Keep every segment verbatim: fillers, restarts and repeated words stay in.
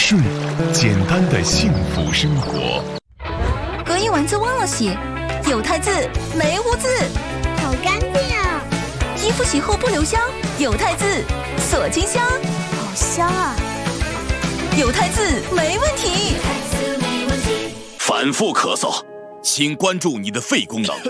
顺，简单的幸福生活。 隔夜丸子忘了洗，有汰渍没污渍， 好干净啊！ 衣服洗后不留香，有汰渍锁金香， 好香啊！ 有汰渍没问题。 反复咳嗽，请关注你的肺功能。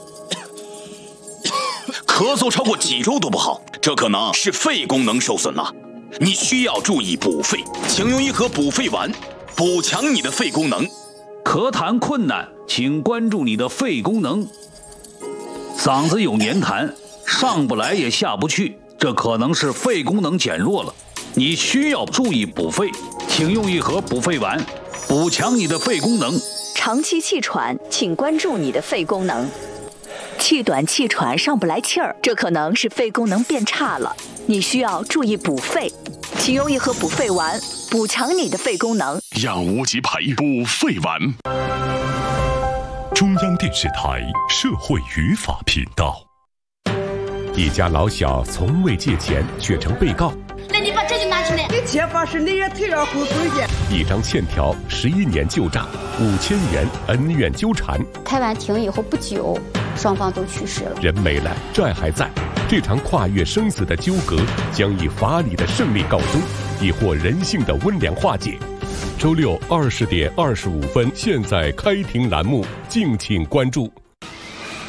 咳嗽超过几周都不好，这可能是肺功能受损了。你需要注意补肺，请用一盒补肺丸，补强你的肺功能。 咳痰困难，请关注你的肺功能。嗓子有黏痰，上不来也下不去，这可能是肺功能减弱了。你需要注意补肺，请用一盒补肺丸，补强你的肺功能。 长期气喘，请关注你的肺功能。气短气喘上不来气儿，这可能是肺功能变差了，你需要注意补肺，请用一盒补肺丸，补强你的肺功能。 养无极培补肺丸。 中央电视台社会语法频道。一家老小从未借钱，却成被告。 那你把这个拿出来。 这钱方是那人退让后收的。 一张欠条，十一年旧账，五千元恩怨纠缠。 开完庭以后不久，双方都去世了。 人没了，债还在。这场跨越生死的纠葛，将以法理的胜利告终，亦或人性的温良化解。周六二十点二十五分，现在开庭栏目，敬请关注。